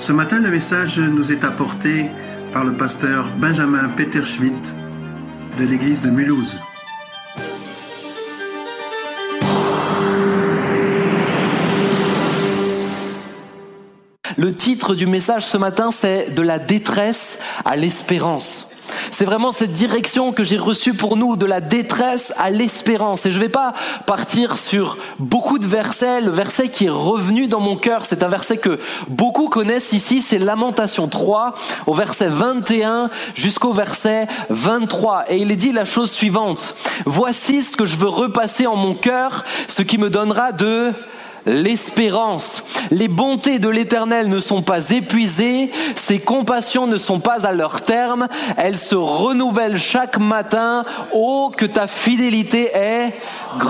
Ce matin, le message nous est apporté par le pasteur Benjamin Peterschmidt de l'église de Mulhouse. Le titre du message ce matin, c'est « De la détresse à l'espérance ». C'est vraiment cette direction que j'ai reçue pour nous, de la détresse à l'espérance. Et je ne vais pas partir sur beaucoup de versets. Le verset qui est revenu dans mon cœur, c'est un verset que beaucoup connaissent ici, c'est Lamentation 3, au verset 21 jusqu'au verset 23. Et il est dit la chose suivante. « Voici ce que je veux repasser en mon cœur, ce qui me donnera de... l'espérance. Les bontés de l'Éternel ne sont pas épuisées, ses compassions ne sont pas à leur terme, elles se renouvellent chaque matin. Oh, que ta fidélité est grande. »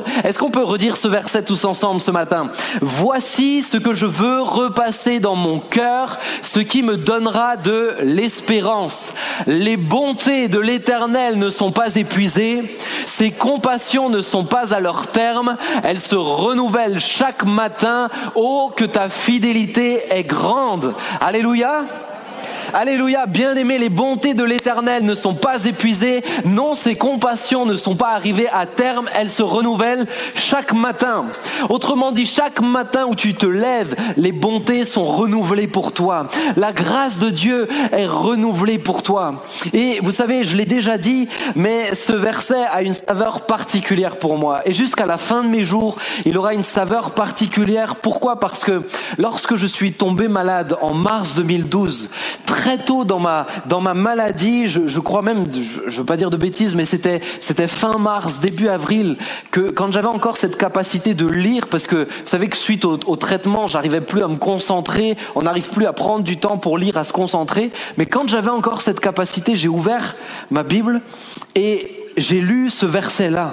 Est-ce qu'on peut redire ce verset tous ensemble ce matin? Voici ce que je veux repasser dans mon cœur, ce qui me donnera de l'espérance. Les bontés de l'Éternel ne sont pas épuisées, ses compassions ne sont pas à leur terme, elles se renouvellent chaque matin. Oh, que ta fidélité est grande. Alléluia. Alléluia, bien-aimés, les bontés de l'Éternel ne sont pas épuisées. Non, ses compassions ne sont pas arrivées à terme. Elles se renouvellent chaque matin. Autrement dit, chaque matin où tu te lèves, les bontés sont renouvelées pour toi. La grâce de Dieu est renouvelée pour toi. Et vous savez, je l'ai déjà dit, mais ce verset a une saveur particulière pour moi. Et jusqu'à la fin de mes jours, il aura une saveur particulière. Pourquoi? Parce que lorsque je suis tombé malade en mars 2012, très tôt dans ma maladie, je crois même, je veux pas dire de bêtises, mais c'était fin mars, début avril, que quand j'avais encore cette capacité de lire, parce que vous savez que suite au traitement, j'arrivais plus à me concentrer, on n'arrive plus à prendre du temps pour lire, à se concentrer, mais quand j'avais encore cette capacité, j'ai ouvert ma Bible et j'ai lu ce verset-là.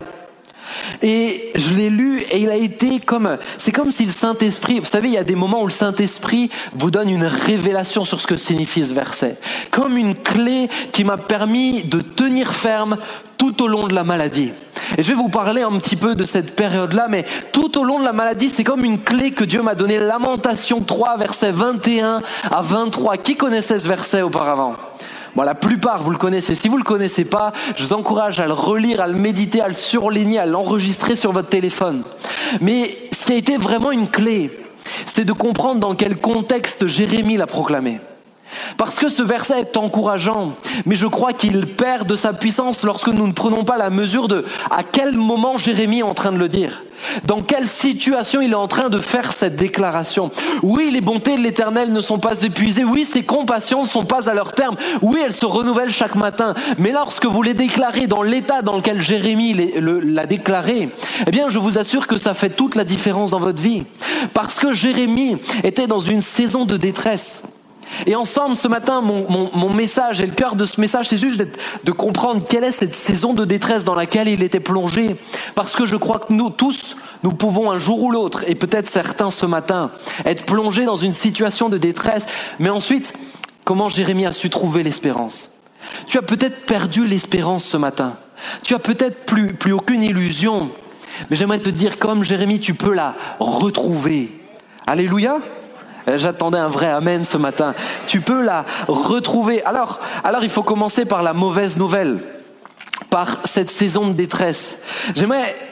Et je l'ai lu et il a été c'est comme si le Saint-Esprit, vous savez, il y a des moments où le Saint-Esprit vous donne une révélation sur ce que signifie ce verset. Comme une clé qui m'a permis de tenir ferme tout au long de la maladie. Et je vais vous parler un petit peu de cette période-là, mais tout au long de la maladie, c'est comme une clé que Dieu m'a donnée. Lamentation 3, versets 21 à 23. Qui connaissait ce verset auparavant? Bon, la plupart, vous le connaissez. Si vous le connaissez pas, je vous encourage à le relire, à le méditer, à le surligner, à l'enregistrer sur votre téléphone. Mais ce qui a été vraiment une clé, c'est de comprendre dans quel contexte Jérémie l'a proclamé. Parce que ce verset est encourageant, mais je crois qu'il perd de sa puissance lorsque nous ne prenons pas la mesure de à quel moment Jérémie est en train de le dire. Dans quelle situation il est en train de faire cette déclaration? Oui, les bontés de l'Éternel ne sont pas épuisées. Oui, ses compassions ne sont pas à leur terme. Oui, elles se renouvellent chaque matin. Mais lorsque vous les déclarez dans l'état dans lequel Jérémie l'a déclaré, eh bien, je vous assure que ça fait toute la différence dans votre vie. Parce que Jérémie était dans une saison de détresse. Et ensemble, ce matin, mon message et le cœur de ce message, c'est juste de comprendre quelle est cette saison de détresse dans laquelle il était plongé. Parce que je crois que nous tous, nous pouvons un jour ou l'autre, et peut-être certains ce matin, être plongés dans une situation de détresse. Mais ensuite, comment Jérémie a su trouver l'espérance? Tu as peut-être perdu l'espérance ce matin. Tu as peut-être plus aucune illusion. Mais j'aimerais te dire, comme Jérémie, tu peux la retrouver. Alléluia. J'attendais un vrai amen ce matin. Tu peux la retrouver. Alors, il faut commencer par la mauvaise nouvelle, par cette saison de détresse. J'aimerais